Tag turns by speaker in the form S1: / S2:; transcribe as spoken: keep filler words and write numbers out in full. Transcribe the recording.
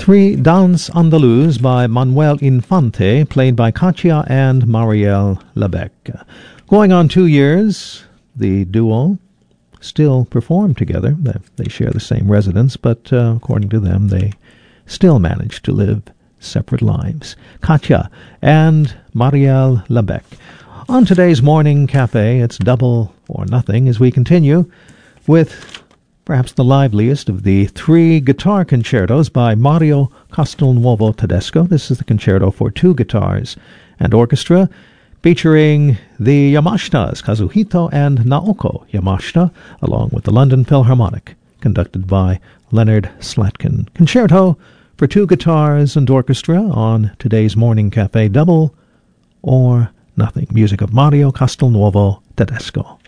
S1: Three Danse Andalouse by Manuel Infante, played by Katia and Marielle Lebec. Going on two years, the duo still perform together. They, they share the same residence, but uh, according to them, they still manage to live separate lives. Katia and Marielle Lebec. On today's Morning Cafe, it's double or nothing as we continue with perhaps the liveliest of the three guitar concertos by Mario Castelnuovo Tedesco. This is the concerto for two guitars and orchestra, featuring the Yamashtas, Kazuhito and Naoko Yamashita, along with the London Philharmonic, conducted by Leonard Slatkin. Concerto for two guitars and orchestra on today's Morning Cafe, double or nothing. Music of Mario Castelnuovo Tedesco.